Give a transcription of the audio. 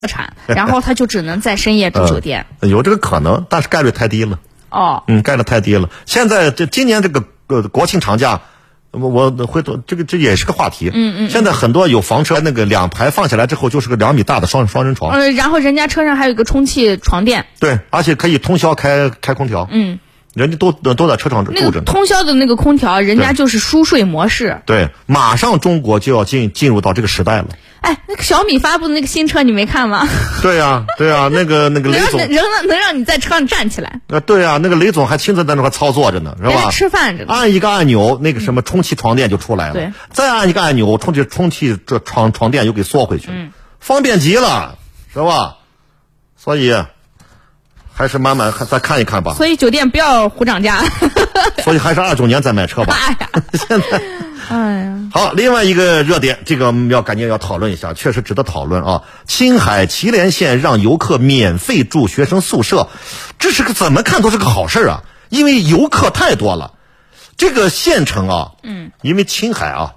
产，然后他就只能在深夜住酒店。 有这个可能，但是概率太低了。 哦， 概率太低了。现在今年这个国庆长假，我回头这也是个话题。现在很多有房车那个2排放下来之后就是个2米大的双人床。 然后人家车上还有一个充气床垫。 对，而且可以通宵开空调。人家都在车上住着。 那个通宵的那个空调，人家就是舒睡模式。 对，马上中国就要进入到这个时代了。 哎，那个小米发布的那个新车你没看吗？ 对呀，那个雷总能让你在车上站起来。 对呀，那个雷总还亲自在那块操作着呢，是吧？ 吃饭着呢。 按一个按钮，那个什么充气床垫就出来了。 对。 再按一个按钮，充气这床垫又给缩回去。方便极了，是吧？所以还是慢慢再看一看吧。 所以酒店不要胡涨价。 所以还是29年再买车吧。现在。好，另外一个热点，这个赶紧要讨论一下，确实值得讨论啊！青海祁连县让游客免费住学生宿舍，这是个怎么看都是个好事啊！因为游客太多了，这个县城啊，因为青海啊，